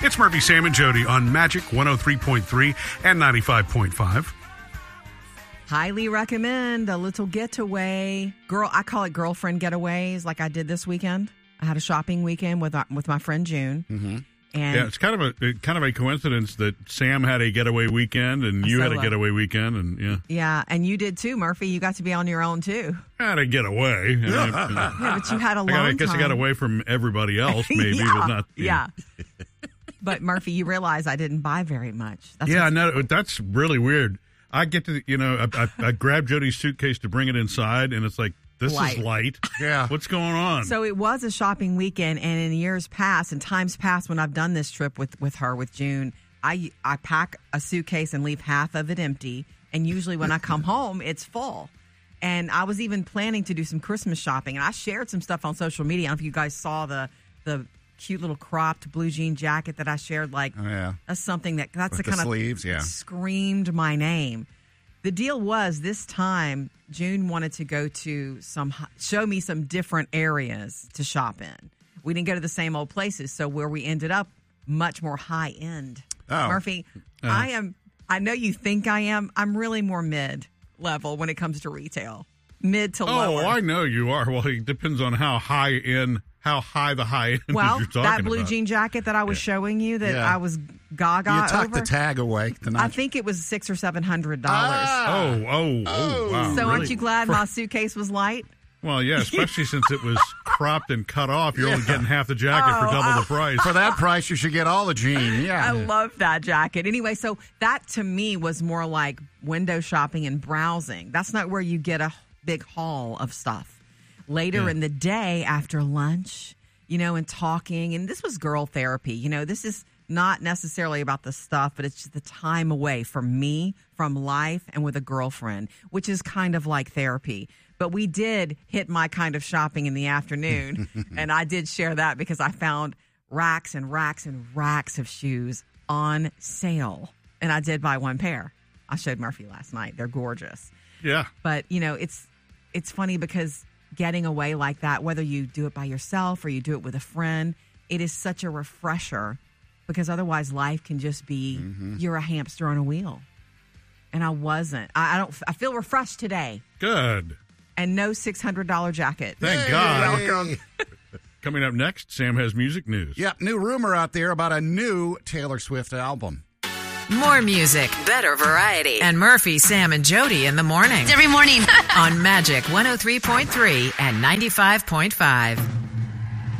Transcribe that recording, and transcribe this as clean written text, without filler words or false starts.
It's Murphy, Sam, and Jody on Magic 103.3 and 95.5. Highly recommend a little getaway. I call it girlfriend getaways like I did this weekend. I had a shopping weekend with my friend June. Mm-hmm. And yeah, it's kind of a coincidence that Sam had a getaway weekend and you had a getaway weekend, and yeah, and you did too, Murphy. You got to be on your own too. I had to get away. Yeah, but you had a long time. I guess I got away from everybody else, maybe, but not. Yeah. But Murphy, you realize I didn't buy very much. No, that's really weird. I get to, I grab Jody's suitcase to bring it inside, and it's like, this is light. Yeah. What's going on? So it was a shopping weekend, and in years past and times past when I've done this trip with her, with June, I pack a suitcase and leave half of it empty, and usually when I come home, it's full. And I was even planning to do some Christmas shopping, and I shared some stuff on social media. I don't know if you guys saw the cute little cropped blue jean jacket that I shared. That's something that's with the kind of sleeves, screamed my name. The deal was this time June wanted to go to show me some different areas to shop in. We didn't go to the same old places, so where we ended up much more high end. Oh. Murphy, I know you think I am. I'm really more mid level when it comes to retail. Mid to lower. Oh, I know you are. Well, it depends on how high the high end well, you're talking that blue about. jean jacket that I was showing you that I was gaga you tucked over. the tag away. I think it was $600 or $700. Wow. So really? aren't you glad my suitcase was light? Well, yeah, especially since it was cropped and cut off. You're only getting half the jacket for double the price. For that price, you should get all the jean. Yeah. I love that jacket. Anyway, so that to me was more like window shopping and browsing. That's not where you get a big haul of stuff. Later in the day after lunch, and talking, and this was girl therapy. This is not necessarily about the stuff, but it's just the time away from me, from life, and with a girlfriend, which is kind of like therapy. But we did hit my kind of shopping in the afternoon, and I did share that because I found racks and racks and racks of shoes on sale, and I did buy one pair. I showed Murphy last night. They're gorgeous. Yeah. But, it's funny because getting away like that, whether you do it by yourself or you do it with a friend, it is such a refresher because otherwise life can just be you're a hamster on a wheel. And I wasn't. I feel refreshed today. Good. And no $600 jacket. Thank God. You're welcome. Coming up next, Sam has music news. Yep, new rumor out there about a new Taylor Swift album. More music, better variety, and Murphy, Sam, and Jody in the morning. Every morning. On Magic 103.3 and 95.5.